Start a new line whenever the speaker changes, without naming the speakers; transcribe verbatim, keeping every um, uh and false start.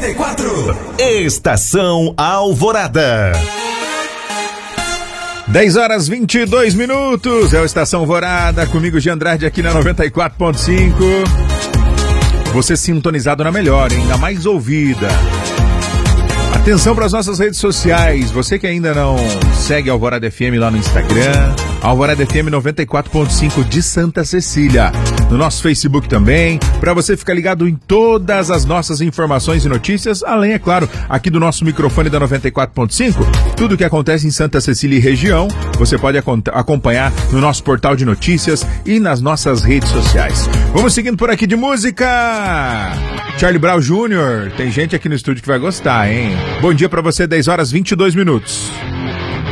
noventa e quatro.
Estação Alvorada.
dez horas e vinte e dois minutos, é o Estação Alvorada, comigo Jean Andrade aqui na noventa e quatro ponto cinco. Você sintonizado na melhor, hein? Na mais ouvida. Atenção para as nossas redes sociais, você que ainda não segue a Alvorada F M lá no Instagram, Alvorada F M noventa e quatro ponto cinco de Santa Cecília, no nosso Facebook também, para você ficar ligado em todas as nossas informações e notícias, além, é claro, aqui do nosso microfone da noventa e quatro ponto cinco, tudo que acontece em Santa Cecília e região, você pode acompanhar no nosso portal de notícias e nas nossas redes sociais. Vamos seguindo por aqui de música! Charlie Brown Júnior, tem gente aqui no estúdio que vai gostar, hein? Bom dia pra você, dez horas e vinte e dois minutos.